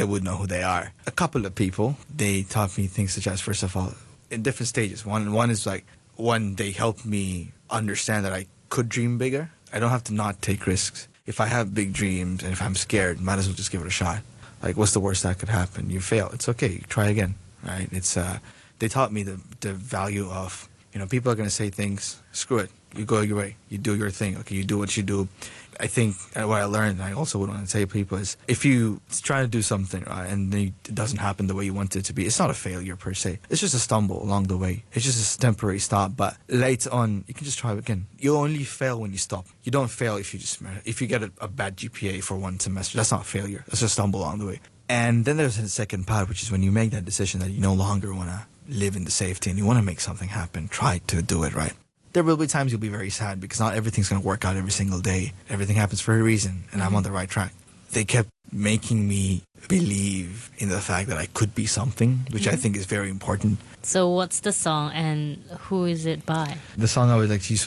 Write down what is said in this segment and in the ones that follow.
they would know who they are. A couple of people, they taught me things such as, first of all, in different stages. One is like, one, they helped me understand that I could dream bigger. I don't have to not take risks. If I have big dreams and if I'm scared, might as well just give it a shot. Like, what's the worst that could happen? You fail. It's okay. Try again, right? They taught me the value of, people are going to say things, screw it. You go your way. You do your thing. Okay, you do what you do. I think what I learned, and I also would want to say to people, is if you try to do something, right, and it doesn't happen the way you want it to be, it's not a failure per se. It's just a stumble along the way. It's just a temporary stop. But later on, you can just try again. You only fail when you stop. You don't fail if you get a bad GPA for one semester. That's not failure. That's a stumble along the way. And then there's the second part, which is when you make that decision that you no longer want to live in the safety and you want to make something happen. Try to do it, right? There will be times you'll be very sad because not everything's going to work out every single day. Everything happens for a reason, and I'm on the right track. They kept making me believe in the fact that I could be something, which I think is very important. So what's the song and who is it by? The song I would like to use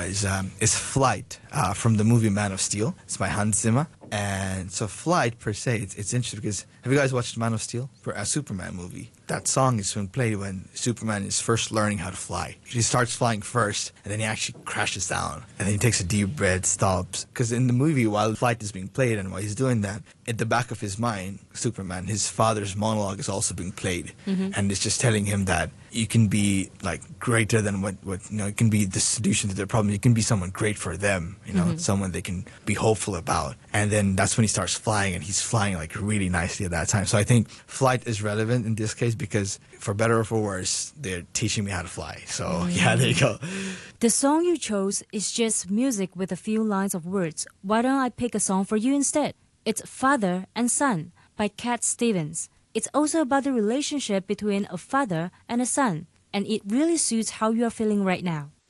is Flight from the movie Man of Steel. It's by Hans Zimmer. And so Flight, per se, it's interesting because, have you guys watched Man of Steel? For a Superman movie. That song is being played when Superman is first learning how to fly. He starts flying first, and then he actually crashes down. And then he takes a deep breath, stops. Because in the movie, while Flight is being played and while he's doing that, at the back of his mind, Superman, his father's monologue is also being played. And it's just telling him that you can be like greater than what you can be the solution to their problem. You can be someone great for them, someone they can be hopeful about. And then that's when he starts flying, and he's flying like really nicely at that time. So I think Flight is relevant in this case because, for better or for worse, they're teaching me how to fly. So yeah, there you go. The song you chose is just music with a few lines of words. Why don't I pick a song for you instead? It's Father and Son by Cat Stevens. It's also about the relationship between a father and a son, and it really suits how you are feeling right now.